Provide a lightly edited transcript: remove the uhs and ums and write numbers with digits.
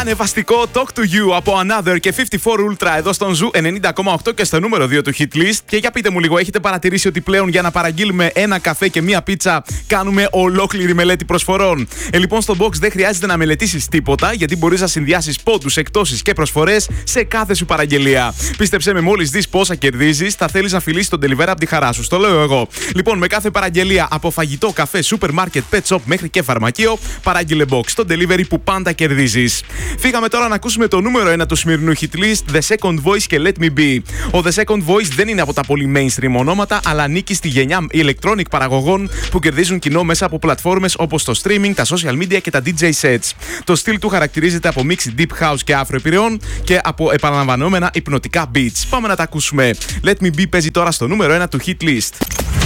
Ανεβαστικό Talk to You από Another και 54 Ultra εδώ στον Ζου 90,8 και στο νούμερο 2 του Hit List. Και για πείτε μου λίγο, έχετε παρατηρήσει ότι πλέον για να παραγγείλουμε ένα καφέ και μία πίτσα κάνουμε ολόκληρη μελέτη προσφορών? Λοιπόν, στο Box δεν χρειάζεται να μελετήσεις τίποτα, γιατί μπορείς να συνδυάσεις πόντους, εκτόσεις και προσφορές σε κάθε σου παραγγελία. Πίστεψε με, μόλις δεις πόσα κερδίζεις, θα θέλεις να φιλήσεις τον delivery από τη χαρά σου. Στο λέω εγώ. Λοιπόν, με κάθε παραγγελία από φαγητό, καφέ, σούπερ μάρκετ, pet shop μέχρι και φαρμακείο, παράγγειλε Box, το delivery που πάντα κερδίζεις. Φύγαμε τώρα να ακούσουμε το νούμερο 1 του σημερινού Hit List, The Second Voice και Let Me Be. Ο The Second Voice δεν είναι από τα πολύ mainstream ονόματα, αλλά ανήκει στη γενιά electronic παραγωγών που κερδίζουν κοινό μέσα από πλατφόρμες όπως το streaming, τα social media και τα DJ sets. Το στυλ του χαρακτηρίζεται από μίξη deep house και afro επιρρεών και από επαναλαμβανόμενα υπνοτικά beats. Πάμε να τα ακούσουμε. Let Me Be παίζει τώρα στο νούμερο 1 του Hit List.